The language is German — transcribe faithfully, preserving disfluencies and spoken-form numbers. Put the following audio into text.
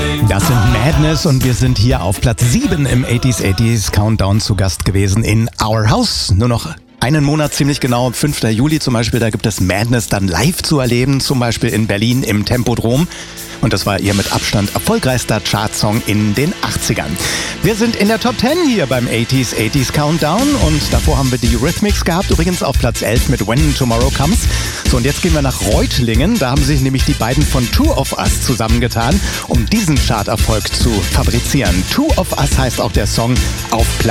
Das sind Madness und wir sind hier auf Platz sieben im achtziger achtziger Countdown zu Gast gewesen in Our House. Nur noch einen Monat ziemlich genau, fünfter Juli zum Beispiel, da gibt es Madness dann live zu erleben, zum Beispiel in Berlin im Tempodrom. Und das war ihr mit Abstand erfolgreichster Chartsong in den achtzigern. Wir sind in der Top zehn hier beim achtziger achtziger Countdown und davor haben wir die Eurythmics gehabt, übrigens auf Platz elf mit When Tomorrow Comes. So, und jetzt gehen wir nach Reutlingen, da haben sich nämlich die beiden von Two of Us zusammengetan, um diesen Charterfolg zu fabrizieren. Two of Us heißt auch der Song auf Platz